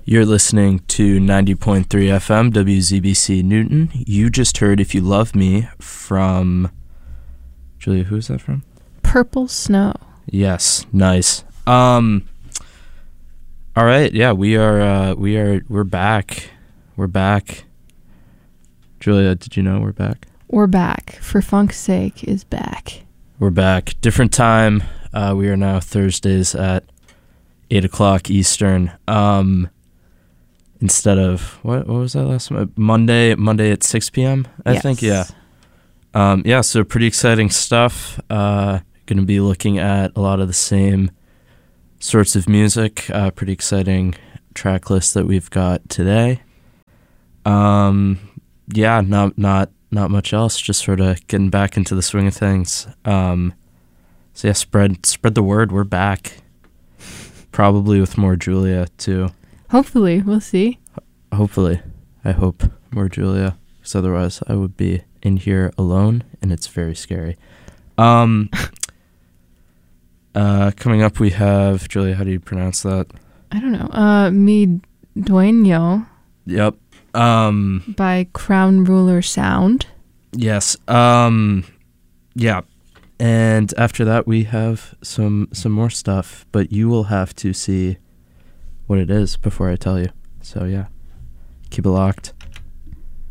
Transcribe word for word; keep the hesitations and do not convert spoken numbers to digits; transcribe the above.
You're listening to ninety point three F M, W Z B C Newton. You just heard If You Love Me from... Julia, who is that from? Purple Snow. Yes, nice. Um, all right, yeah, we are, uh, we are, we're back. We're back. Julia, did you know we're back? We're back. For Funk's Sake is back. We're back. Different time. Uh, we are now Thursdays at eight o'clock Eastern. Um, instead of, what what was that last one? Monday, Monday at six p.m., I yes. think, yeah. Um, yeah, so pretty exciting stuff. Uh, going to be looking at a lot of the same sorts of music. Uh, pretty exciting track list that we've got today. Um, yeah, not not not much else. Just sort of getting back into the swing of things. Um, so yeah, spread spread the word. We're back. Probably with more Julia too. Hopefully, we'll see. Hopefully, I hope more Julia, because otherwise I would be in here alone, and it's very scary. Um, uh, coming up, we have Julia. How do you pronounce that? I don't know. Uh, Mi Dueño. Yep. Um, by Crown Ruler Sound. Yes. Um, yeah. And after that, we have some some more stuff, but you will have to see what it is before I tell you. So yeah, keep it locked.